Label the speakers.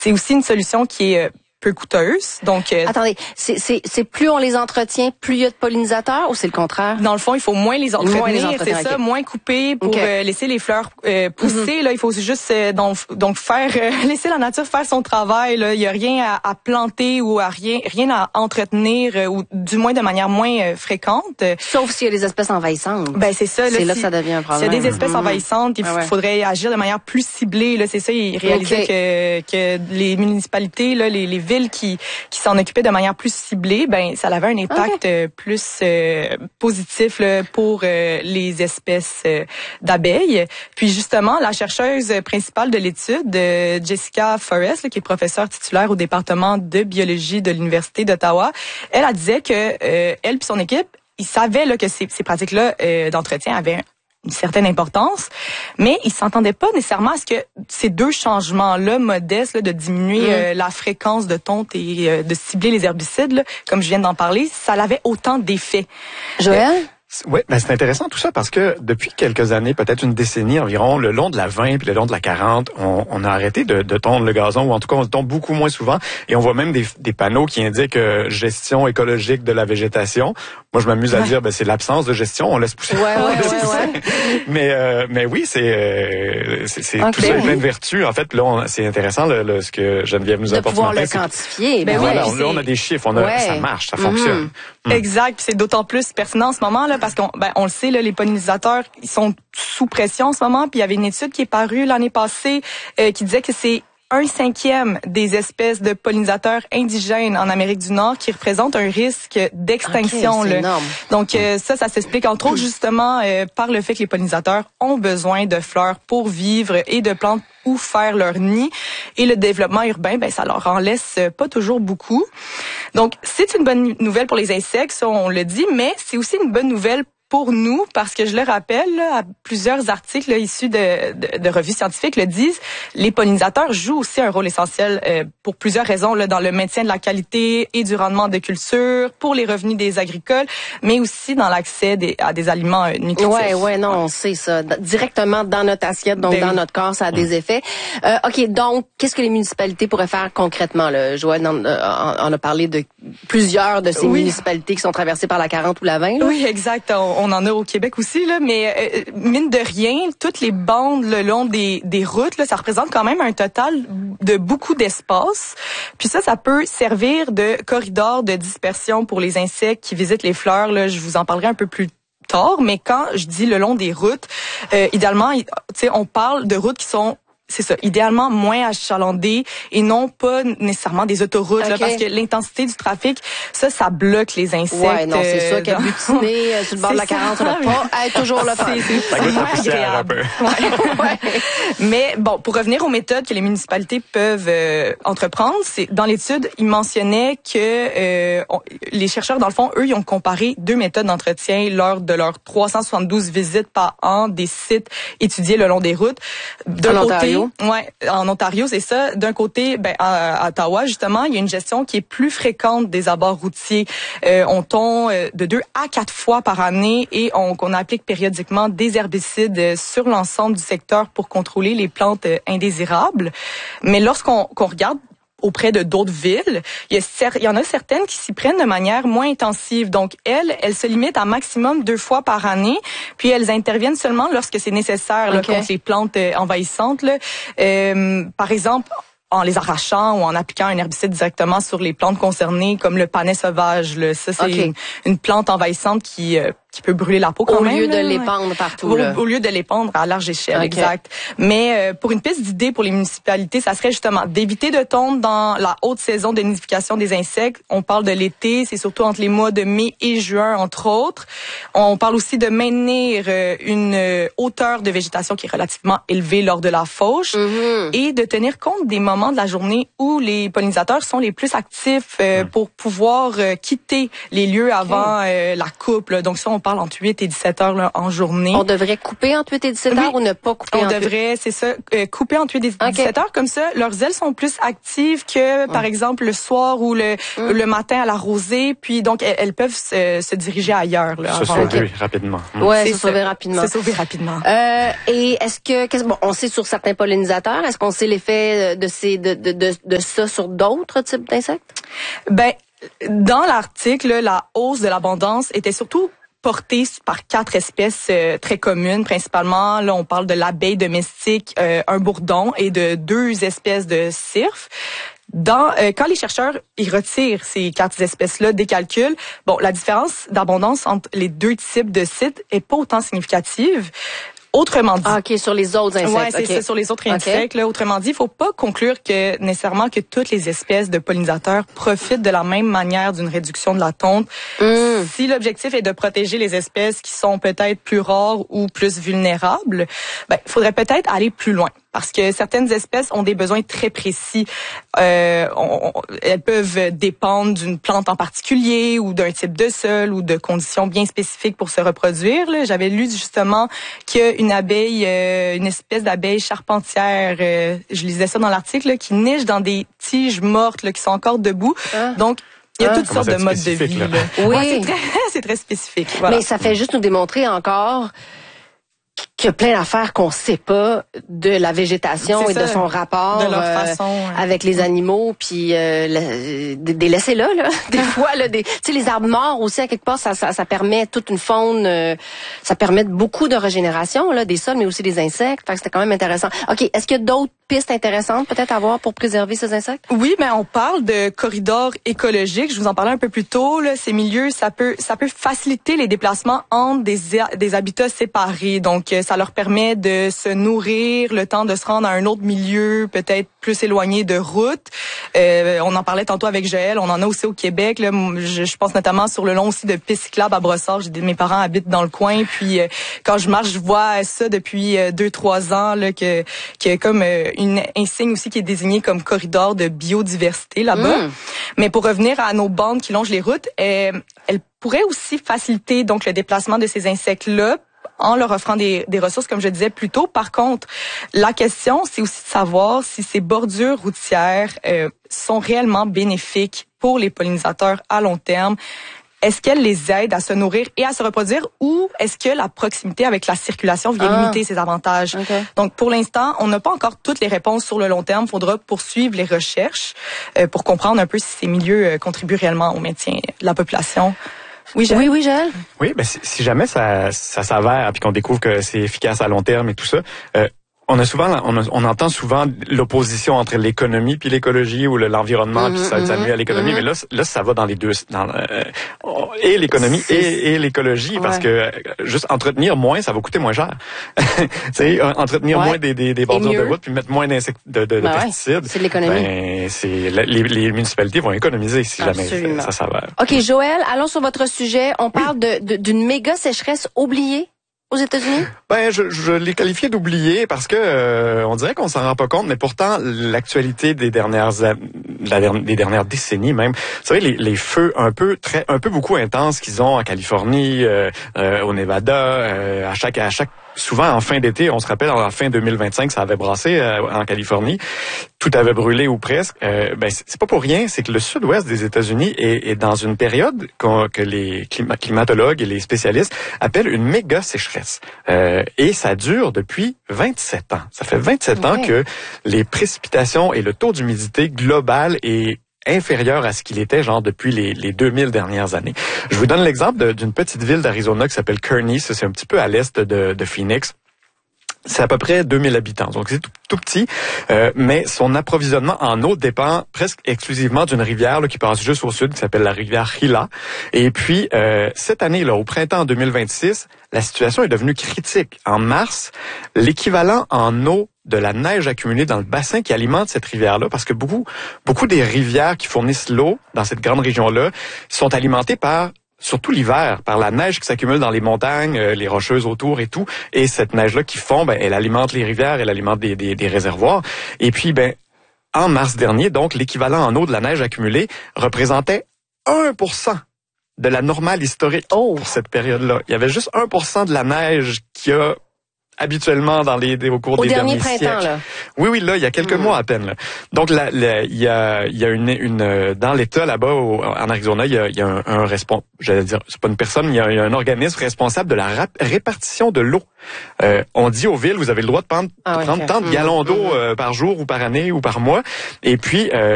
Speaker 1: C'est aussi une solution qui est peu coûteuse. Donc,
Speaker 2: attendez, c'est plus on les entretient, plus il y a de pollinisateurs, ou c'est le contraire?
Speaker 1: Dans le fond, il faut moins les entretenir, c'est ça, moins couper pour laisser les fleurs pousser. Là, il faut juste donc faire laisser la nature faire son travail. Là, il y a rien à planter ou à rien à entretenir, ou du moins de manière moins fréquente.
Speaker 2: Sauf s'il y a des espèces envahissantes.
Speaker 1: Ben c'est ça.
Speaker 2: C'est là que ça devient un problème.
Speaker 1: S'il y a des espèces envahissantes, il faudrait agir de manière plus ciblée. Là, c'est ça. Il réalisait que les municipalités, là, les villes qui s'en occupaient de manière plus ciblée, ben ça avait un impact plus positif là, pour les espèces d'abeilles. Puis justement, la chercheuse principale de l'étude, Jessica Forrest, là, qui est professeure titulaire au département de biologie de l'Université d'Ottawa, elle disait que elle puis son équipe, ils savaient là, que ces pratiques-là d'entretien avaient une certaine importance, mais ils s'entendaient pas nécessairement à ce que ces deux changements-là modestes, là, de diminuer la fréquence de tonte et de cibler les herbicides, là, comme je viens d'en parler, ça avait autant d'effets.
Speaker 2: Joël?
Speaker 3: Oui, ben c'est intéressant tout ça parce que depuis quelques années, peut-être une décennie environ, le long de la 20 puis le long de la 40, on a arrêté de tondre le gazon, ou en tout cas on le tombe beaucoup moins souvent, et on voit même des panneaux qui indiquent gestion écologique de la végétation. Moi je m'amuse à dire c'est l'absence de gestion, on laisse pousser.
Speaker 2: Ouais.
Speaker 3: Mais oui, c'est tout ça est plein de vertus. En fait, là c'est intéressant ce que Geneviève nous apporte.
Speaker 2: De pouvoir le quantifier.
Speaker 3: Ben voilà, là on a des chiffres, ça marche, ça fonctionne.
Speaker 1: Exact, puis c'est d'autant plus pertinent en ce moment là parce qu'on le sait là, les pollinisateurs, ils sont sous pression en ce moment, puis il y avait une étude qui est parue l'année passée qui disait que c'est 1/5 des espèces de pollinisateurs indigènes en Amérique du Nord qui représentent un risque d'extinction.
Speaker 2: C'est énorme.
Speaker 1: Donc ça s'explique entre autres justement par le fait que les pollinisateurs ont besoin de fleurs pour vivre et de plantes où faire leur nid. Et le développement urbain, ça leur en laisse pas toujours beaucoup. Donc c'est une bonne nouvelle pour les insectes, ça on le dit, mais c'est aussi une bonne nouvelle pour nous, parce que je le rappelle, là, à plusieurs articles là, issus de revues scientifiques le disent, les pollinisateurs jouent aussi un rôle essentiel pour plusieurs raisons, là, dans le maintien de la qualité et du rendement de culture, pour les revenus des agricoles, mais aussi dans l'accès à des aliments nutritifs.
Speaker 2: Ouais, non, on sait ça. Directement dans notre assiette, donc dans notre corps, ça a des effets. OK, donc, qu'est-ce que les municipalités pourraient faire concrètement? Là? Joël on a parlé de plusieurs de ces municipalités qui sont traversées par la 40 ou la 20. Là.
Speaker 1: Oui, exact. On en a au Québec aussi, là, mais mine de rien, toutes les bandes le long des routes, là, ça représente quand même un total de beaucoup d'espace. Puis ça peut servir de corridor de dispersion pour les insectes qui visitent les fleurs. Là, je vous en parlerai un peu plus tard, mais quand je dis le long des routes, idéalement, on parle de routes qui sont idéalement moins achalandées et non pas nécessairement des autoroutes, là, parce que l'intensité du trafic, ça bloque les insectes.
Speaker 2: Ouais, non, c'est sûr qu'à butiner sur le bord de la 40, ça va pas être toujours le fun.
Speaker 1: C'est moins agréable. Mais bon, pour revenir aux méthodes que les municipalités peuvent entreprendre, c'est dans l'étude, ils mentionnaient que les chercheurs, dans le fond, eux, ils ont comparé deux méthodes d'entretien lors de leurs 372 visites par an des sites étudiés le long des routes. D'un côté, en Ontario, c'est ça. D'un côté, à Ottawa, justement, il y a une gestion qui est plus fréquente des abords routiers. On tombe de 2 à 4 fois par année et on applique périodiquement des herbicides sur l'ensemble du secteur pour contrôler les plantes indésirables. Mais lorsqu'on regarde auprès de d'autres villes, il y en a certaines qui s'y prennent de manière moins intensive. Donc, elles se limitent à maximum 2 fois par année, puis elles interviennent seulement lorsque c'est nécessaire là, contre les plantes envahissantes. Là. Par exemple, en les arrachant ou en appliquant un herbicide directement sur les plantes concernées, comme le panais sauvage. Là. Ça, c'est une plante envahissante qui peut brûler la peau quand même.
Speaker 2: Au lieu de l'épandre partout.
Speaker 1: Au lieu de l'épandre à large échelle, exact. Mais pour une piste d'idée pour les municipalités, ça serait justement d'éviter de tomber dans la haute saison de nidification des insectes. On parle de l'été, c'est surtout entre les mois de mai et juin, entre autres. On parle aussi de maintenir une hauteur de végétation qui est relativement élevée lors de la fauche et de tenir compte des moments de la journée où les pollinisateurs sont les plus actifs pour pouvoir quitter les lieux avant la coupe. Là. Donc ça, on parle entre 8 et 17 heures là, en journée.
Speaker 2: On devrait couper entre 8 et 17 heures ou ne pas couper entre 8?
Speaker 1: On devrait, c'est ça, couper entre 8 et 17 heures. Comme ça, leurs ailes sont plus actives que, par exemple, le soir ou le matin à la rosée. Puis donc, elles peuvent se diriger ailleurs. Là,
Speaker 3: se sauver rapidement.
Speaker 2: Ouais, se sauver rapidement.
Speaker 1: Se sauver rapidement.
Speaker 2: Et est-ce que bon, on sait sur certains pollinisateurs, est-ce qu'on sait l'effet de ça sur d'autres types d'insectes?
Speaker 1: Ben, dans l'article, la hausse de l'abondance était surtout portée par 4 espèces très communes, principalement. Là, on parle de l'abeille domestique, un bourdon et de 2 espèces de cirfes. Quand les chercheurs ils retirent ces 4 espèces-là des calculs, bon, la différence d'abondance entre les 2 types de sites est pas autant significative. Autrement dit.
Speaker 2: Ah, OK, sur les autres insectes.
Speaker 1: Ouais, c'est ça, sur les autres insectes. Là, autrement dit, il faut pas conclure que nécessairement que toutes les espèces de pollinisateurs profitent de la même manière d'une réduction de la tonte. Si l'objectif est de protéger les espèces qui sont peut-être plus rares ou plus vulnérables, ben, il faudrait peut-être aller plus loin. Parce que certaines espèces ont des besoins très précis. Elles peuvent dépendre d'une plante en particulier ou d'un type de sol ou de conditions bien spécifiques pour se reproduire. Là. J'avais lu justement qu'une abeille, une espèce d'abeille charpentière, je lisais ça dans l'article, là, qui niche dans des tiges mortes là, qui sont encore debout. Donc, il y a toutes sortes de modes de vie. Là.
Speaker 2: Oui,
Speaker 1: ouais, c'est très spécifique. Voilà.
Speaker 2: Mais ça fait juste nous démontrer encore qu'il y a plein d'affaires qu'on sait pas de la végétation et de son rapport
Speaker 1: de leur façon,
Speaker 2: avec les animaux, puis des laissez-là là. Des fois là, tu sais, les arbres morts aussi à quelque part, ça permet toute une faune, ça permet beaucoup de régénération là, des sols, mais aussi des insectes. Fait que c'était quand même intéressant. Ok, est-ce qu'il y a d'autres pistes intéressantes peut-être à voir pour préserver ces insectes?
Speaker 1: Oui, mais on parle de corridors écologiques. Je vous en parlais un peu plus tôt. Là, ces milieux, ça peut faciliter les déplacements entre des habitats séparés. Donc, ça leur permet de se nourrir le temps de se rendre à un autre milieu, peut-être plus éloigné de route. On en parlait tantôt avec Joël. On en a aussi au Québec. Là, je pense notamment sur le long aussi de pistes cyclables à Brossard. Mes parents habitent dans le coin. Puis, quand je marche, je vois ça depuis 2-3 ans là, que comme un signe aussi qui est désigné comme corridor de biodiversité là-bas. Mais pour revenir à nos bandes qui longent les routes, elles pourraient aussi faciliter donc le déplacement de ces insectes-là en leur offrant des ressources, comme je disais plus tôt. Par contre, la question, c'est aussi de savoir si ces bordures routières sont réellement bénéfiques pour les pollinisateurs à long terme. Est-ce qu'elle les aide à se nourrir et à se reproduire ou est-ce que la proximité avec la circulation vient limiter ces avantages? Okay. Donc, pour l'instant, on n'a pas encore toutes les réponses sur le long terme. Il faudra poursuivre les recherches pour comprendre un peu si ces milieux contribuent réellement au maintien de la population. Oui, Joël.
Speaker 2: Oui, Joël.
Speaker 3: Oui, ben si jamais ça s'avère puis qu'on découvre que c'est efficace à long terme et tout ça, on entend souvent l'opposition entre l'économie puis l'écologie ou l'environnement puis ça nuit à l'économie, mais là ça va dans les deux, et l'économie et l'écologie parce que juste entretenir moins, ça va coûter moins cher. Tu sais, entretenir moins des bordures de route puis mettre moins d'insectes de pesticides.
Speaker 2: C'est de l'économie.
Speaker 3: Ben les municipalités vont économiser si jamais ça s'avère.
Speaker 2: OK, Joël, allons sur votre sujet. On parle d'une méga sécheresse oubliée aux États-Unis?
Speaker 3: Ben, je l'ai qualifié d'oublié parce que on dirait qu'on s'en rend pas compte, mais pourtant l'actualité des dernières décennies même, vous savez les feux un peu beaucoup intenses qu'ils ont en Californie, au Nevada, à chaque souvent en fin d'été, on se rappelle en fin 2025, ça avait brassé en Californie, tout avait brûlé ou presque. Ben c'est pas pour rien, c'est que le sud-ouest des États-Unis est dans une période que les climatologues et les spécialistes appellent une méga sécheresse. Et ça dure depuis 27 ans. Ça fait 27 ans que les précipitations et le taux d'humidité global est inférieur à ce qu'il était genre depuis les 2000 dernières années. Je vous donne l'exemple d'une petite ville d'Arizona qui s'appelle Kearney, c'est un petit peu à l'est de Phoenix. C'est à peu près 2000 habitants, donc c'est tout petit, mais son approvisionnement en eau dépend presque exclusivement d'une rivière là, qui passe juste au sud, qui s'appelle la rivière Gila. Et puis, cette année, là, au printemps 2026, la situation est devenue critique. En mars, l'équivalent en eau de la neige accumulée dans le bassin qui alimente cette rivière-là, parce que beaucoup des rivières qui fournissent l'eau dans cette grande région-là sont alimentées surtout l'hiver, par la neige qui s'accumule dans les montagnes, les rocheuses autour et tout. Et cette neige-là qui fond, ben, elle alimente les rivières, elle alimente des réservoirs. Et puis, ben, en mars dernier, donc, l'équivalent en eau de la neige accumulée représentait 1% de la normale historique pour cette période-là. Il y avait juste 1% de la neige qu'il y a habituellement au cours des derniers siècles.
Speaker 2: Là.
Speaker 3: Oui, là, il y a quelques mois à peine. Là. Donc, il y a une dans l'État là-bas en Arizona, il y a un responsable. J'allais dire, c'est pas une personne, il y a un organisme responsable de la répartition de l'eau. On dit aux villes, vous avez le droit de prendre tant de gallons d'eau par jour ou par année ou par mois. Et puis